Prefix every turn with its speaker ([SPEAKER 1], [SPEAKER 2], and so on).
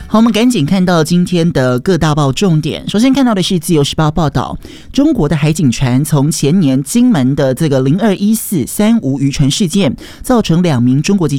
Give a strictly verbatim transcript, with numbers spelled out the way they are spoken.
[SPEAKER 1] 好，我们赶紧看到今天的各大报重点。首先看到的是自由时报报道，中国的海警船从前年金门的这个零二一四三无渔船事件，造成两名中国籍